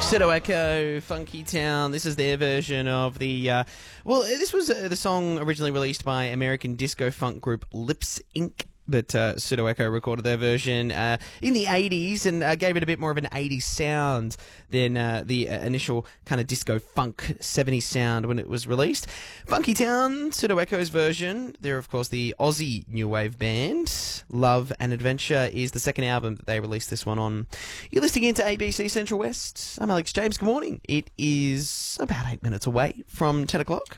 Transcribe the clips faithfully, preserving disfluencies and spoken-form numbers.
Pseudo Echo, Funky Town. This is their version of the, uh, well, this was uh, the song originally released by American disco funk group Lips Incorporated. But uh, Pseudo Echo recorded their version uh, in the eighties and uh, gave it a bit more of an eighties sound than uh, the uh, initial kind of disco funk seventies sound when it was released. Funky Town, Pseudo Echo's version. They're, of course, the Aussie new wave band. Love and Adventure is the second album that they released this one on. You're listening into A B C Central West. I'm Alex James. Good morning. It is about eight minutes away from ten o'clock.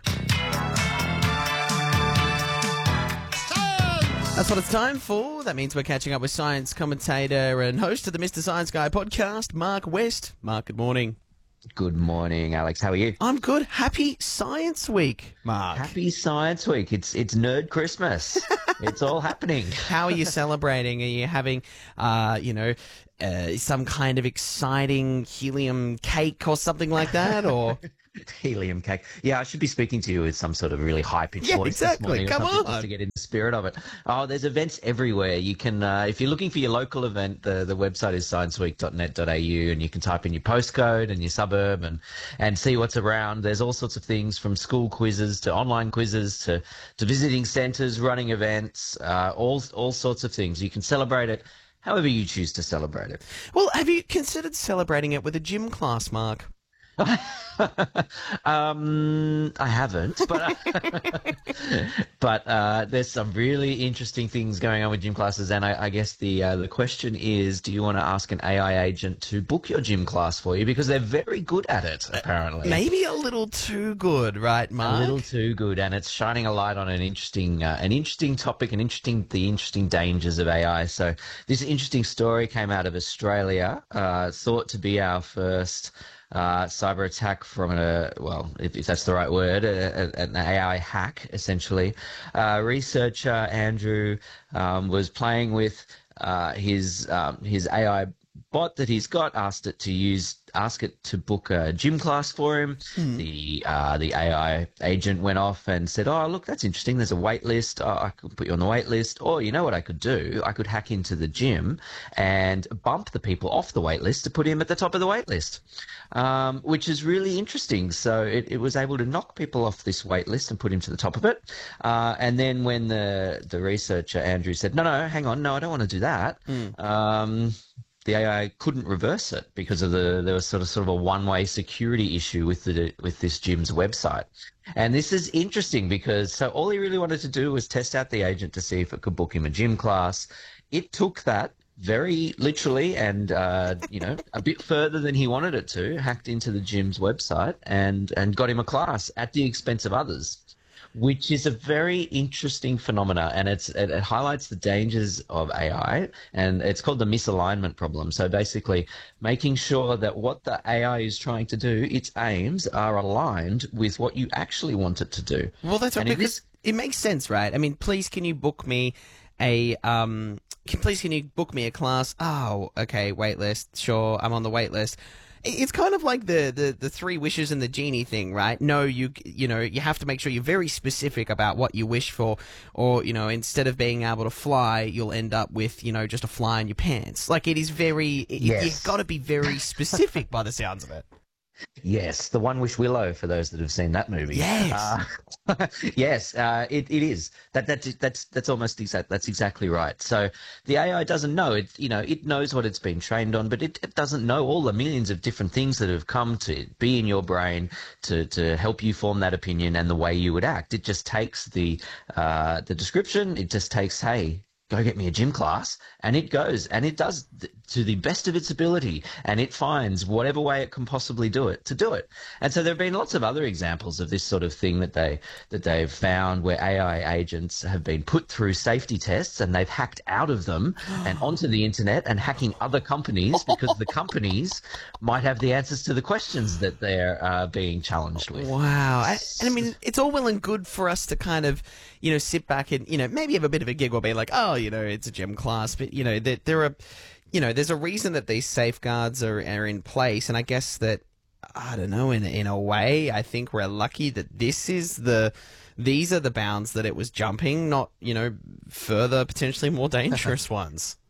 That's what it's time for. That means we're catching up with science commentator and host of the Mister Science Guy podcast, Mark West. Mark, good morning. Good morning, Alex. How are you? I'm good. Happy Science Week, Mark. Happy Science Week. It's it's Nerd Christmas. It's all happening. How are you celebrating? Are you having, uh, you know, uh, some kind of exciting helium cake or something like that, or? Helium cake. Yeah, I should be speaking to you with some sort of really high-pitched yeah, voice exactly. this morning. Come on. Just to get in the spirit of it. Oh, there's events everywhere. You can, uh, if you're looking for your local event, the, the website is science week dot net dot a u, and you can type in your postcode and your suburb and, and see what's around. There's all sorts of things, from school quizzes to online quizzes to, to visiting centres, running events, uh, all all sorts of things. You can celebrate it however you choose to celebrate it. Well, have you considered celebrating it with a gym class, Mark? um, I haven't, but uh, but uh, there's some really interesting things going on with gym classes, and I, I guess the uh, the question is, do you want to ask an A I agent to book your gym class for you, because they're very good at it, apparently. Maybe a little too good, right, Mark? A little too good, and it's shining a light on an interesting uh, an interesting topic, an interesting the interesting dangers of A I. So this interesting story came out of Australia, uh, thought to be our first Uh, cyber attack from a, well, if, if that's the right word, a, a, an A I hack, essentially. Uh, researcher Andrew um, was playing with uh, his um, his A I bot that he's got, asked it to use, ask it to book a gym class for him. Mm. The uh, the A I agent went off and said, "Oh, look, that's interesting. There's a wait list. Oh, I could put you on the wait list. Or you know what I could do? I could hack into the gym and bump the people off the wait list to put him at the top of the wait list." Um, which is really interesting. So it, it was able to knock people off this wait list and put him to the top of it. Uh, and then when the the researcher Andrew said, "No, no, hang on, no, I don't want to do that," mm. um, the A I couldn't reverse it because of the there was sort of sort of a one-way security issue with the with this gym's website. And this is interesting because so all he really wanted to do was test out the agent to see if it could book him a gym class. It took that very literally and, uh, you know, a bit further than he wanted it to, hacked into the gym's website and, and got him a class at the expense of others, which is a very interesting phenomena, and it's it, it highlights the dangers of A I, and it's called the misalignment problem. So basically making sure that what the A I is trying to do, its aims are aligned with what you actually want it to do. Well, that's right, because this, it makes sense, right? I mean, please, can you book me a um can, please can you book me a class? Oh, okay, wait list. Sure, I'm on the wait list. It's kind of like the, the, the three wishes and the genie thing, right? No, you you know, you have to make sure you're very specific about what you wish for, or, you know, instead of being able to fly, you'll end up with, you know, just a fly in your pants. Like, it is very, it, yes. you've got to be very specific by the sounds of it. Yes, the One Wish Willow, for those that have seen that movie. Yes, uh, yes, uh, it it is. That that's that's that's almost exact. That's exactly right. So the A I doesn't know it. You know, it knows what it's been trained on, but it, it doesn't know all the millions of different things that have come to be in your brain to to help you form that opinion and the way you would act. It just takes the uh, the description. It just takes, hey, go get me a gym class, and it goes and it does th- to the best of its ability, and it finds whatever way it can possibly do it to do it. And so there have been lots of other examples of this sort of thing that they that they've found where A I agents have been put through safety tests and they've hacked out of them and onto the internet and hacking other companies because the companies might have the answers to the questions that they're uh, being challenged with. Wow. I, and I mean, it's all well and good for us to kind of, you know, sit back and, you know, maybe have a bit of a giggle, be like, oh, you know, it's a gym class, but, you know, there, there are, you know, there's a reason that these safeguards are, are in place. And I guess that, I don't know, in, in a way, I think we're lucky that this is the, these are the bounds that it was jumping, not, you know, further, potentially more dangerous ones.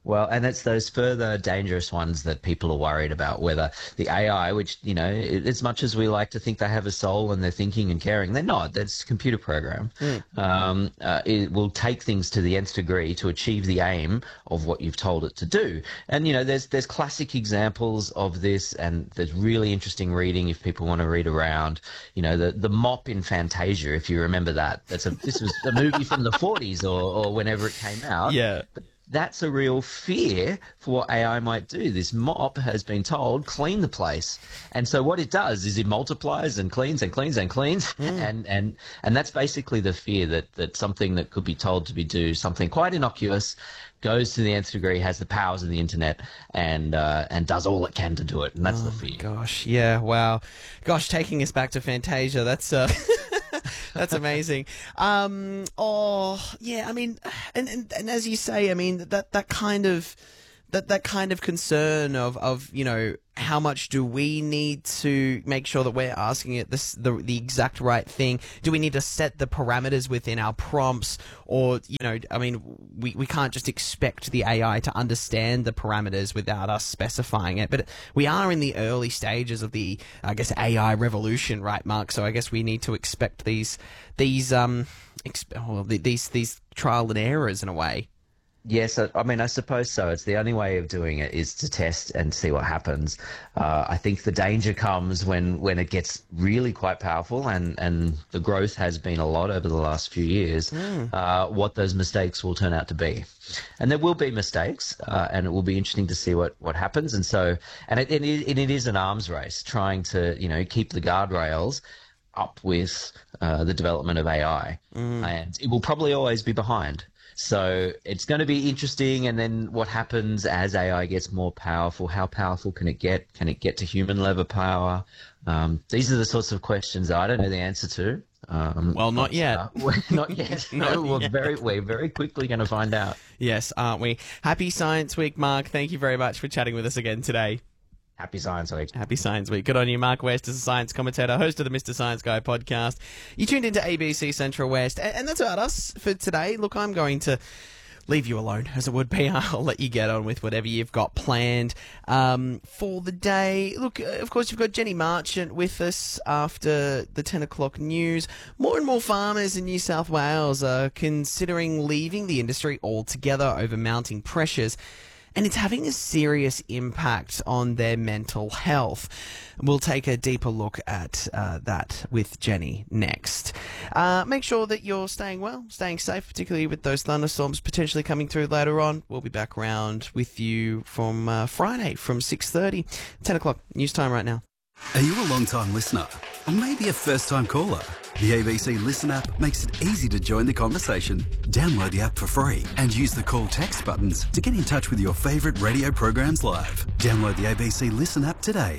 Well, and it's those further dangerous ones that people are worried about, whether the A I, which, you know, as much as we like to think they have a soul and they're thinking and caring, they're not. That's a computer program. Mm. Um, uh, it will take things to the nth degree to achieve the aim of what you've told it to do. And, you know, there's there's classic examples of this, and there's really interesting reading if people want to read around. You know, the, the mop in Fantasia, if you remember that. That's a, this was a movie from the forties or, or whenever it came out. Yeah. But that's a real fear for what A I might do. This mop has been told, clean the place. And so what it does is it multiplies and cleans and cleans and cleans. Mm. And, and, and that's basically the fear, that, that something that could be told to be do something quite innocuous goes to the nth degree, has the powers of the internet, and uh, and does all it can to do it. And that's oh the fear. Gosh, yeah, wow. Gosh, taking us back to Fantasia, that's... Uh... That's amazing. Um, oh, yeah. I mean, and, and and as you say, I mean that that kind of that that kind of concern of of you know, how much do we need to make sure that we're asking it this the the exact right thing? Do we need to set the parameters within our prompts, or you know, I mean, we we can't just expect the A I to understand the parameters without us specifying it. But we are in the early stages of the, I guess, A I revolution, right, Mark? So I guess we need to expect these these um exp- well, these these trial and errors in a way. Yes, I mean, I suppose so. It's the only way of doing it is to test and see what happens. Uh, I think the danger comes when, when it gets really quite powerful, and, and the growth has been a lot over the last few years, mm. uh, what those mistakes will turn out to be. And there will be mistakes, uh, and it will be interesting to see what, what happens. And so, and it, it, it is an arms race, trying to, you know, keep the guardrails up with uh, the development of A I. Mm. And it will probably always be behind. So it's going to be interesting, and then what happens as A I gets more powerful? How powerful can it get? Can it get to human level power? Um, these are the sorts of questions that I don't know the answer to. Um, well, not yet. Uh, not yet. not no, we're yet. very, we're very quickly going to find out. Yes, aren't we? Happy Science Week, Mark. Thank you very much for chatting with us again today. Happy Science Week. Happy Science Week. Good on you, Mark West, as a science commentator, host of the Mister Science Guy podcast. You tuned into A B C Central West, and that's about us for today. Look, I'm going to leave you alone, as it would be. I'll let you get on with whatever you've got planned um, for the day. Look, of course, you've got Jenny Marchant with us after the ten o'clock news. More and more farmers in New South Wales are considering leaving the industry altogether over mounting pressures, and it's having a serious impact on their mental health. We'll take a deeper look at uh, that with Jenny next. Uh, make sure that you're staying well, staying safe, particularly with those thunderstorms potentially coming through later on. We'll be back around with you from uh, Friday from six thirty, ten o'clock, news time right now. Are you a long-time listener? Or maybe a first-time caller? The A B C Listen app makes it easy to join the conversation. Download the app for free and use the call text buttons to get in touch with your favourite radio programs live. Download the A B C Listen app today.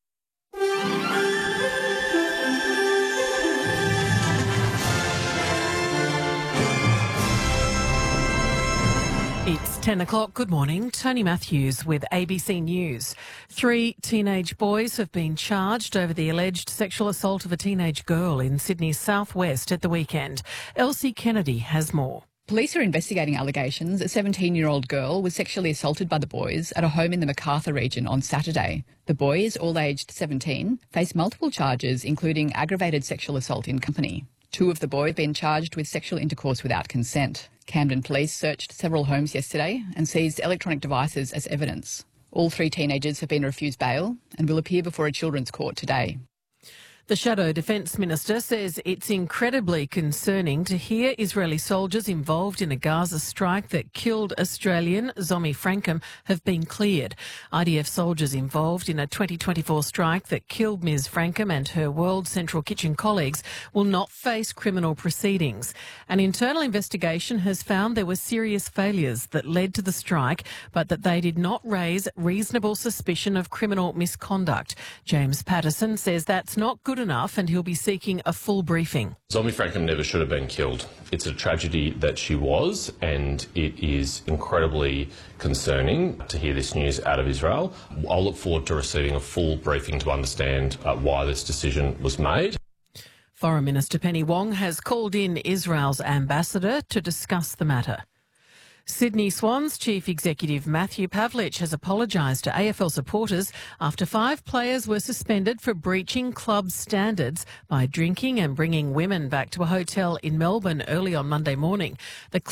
It's ten o'clock. Good morning. Tony Matthews with A B C News. Three teenage boys have been charged over the alleged sexual assault of a teenage girl in Sydney's southwest at the weekend. Elsie Kennedy has more. Police are investigating allegations a seventeen-year-old girl was sexually assaulted by the boys at a home in the Macarthur region on Saturday. The boys, all aged seventeen, face multiple charges, including aggravated sexual assault in company. Two of the boys have been charged with sexual intercourse without consent. Camden Police searched several homes yesterday and seized electronic devices as evidence. All three teenagers have been refused bail and will appear before a children's court today. The Shadow Defence Minister says it's incredibly concerning to hear Israeli soldiers involved in a Gaza strike that killed Australian Zomi Frankham have been cleared. I D F soldiers involved in a twenty twenty-four strike that killed Miz Frankham and her World Central Kitchen colleagues will not face criminal proceedings. An internal investigation has found there were serious failures that led to the strike, but that they did not raise reasonable suspicion of criminal misconduct. James Patterson says that's not good enough and he'll be seeking a full briefing. Zomi Frankham never should have been killed. It's a tragedy that she was, and it is incredibly concerning to hear this news out of Israel. I'll look forward to receiving a full briefing to understand uh, why this decision was made. Foreign Minister Penny Wong has called in Israel's ambassador to discuss the matter. Sydney Swans Chief Executive Matthew Pavlich has apologised to A F L supporters after five players were suspended for breaching club standards by drinking and bringing women back to a hotel in Melbourne early on Monday morning. The